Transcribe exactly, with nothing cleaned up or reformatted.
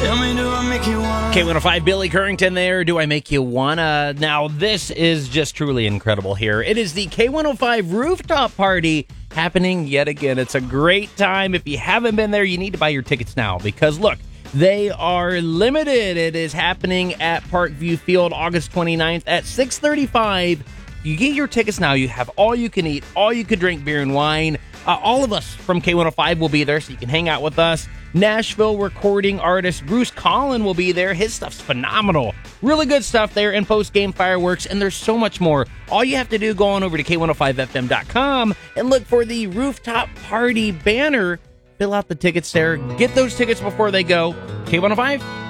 Tell me, do I make you wanna? K one oh five, Billy Currington there. Do I make you wanna? Now, this is just truly incredible here. It is the K one oh five rooftop party happening yet again. It's a great time. If you haven't been there, you need to buy your tickets now because, look, they are limited. It is happening at Parkview Field August twenty-ninth at six thirty-five. You get your tickets now. You have all you can eat, all you can drink, beer and wine. Uh, all of us from K one oh five will be there, so you can hang out with us. Nashville recording artist Bruce Collin will be there. His stuff's phenomenal. Really good stuff there, and post-game fireworks, and there's so much more. All you have to do, go on over to K one oh five F M dot com and look for the rooftop party banner. Fill out the tickets there. Get those tickets before they go. K one oh five